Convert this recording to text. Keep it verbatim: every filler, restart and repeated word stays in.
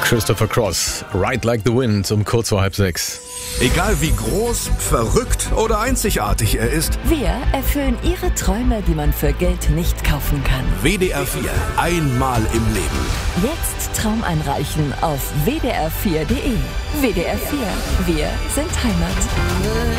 Christopher Cross, Ride Like the Wind um kurz vor halb sechs. Egal wie groß, verrückt oder einzigartig er ist, Wir erfüllen Ihre Träume, die man für Geld nicht kaufen kann. W D R vier, einmal im Leben. Jetzt Traum einreichen auf w d r vier punkt d e. W D R vier, wir sind Heimat.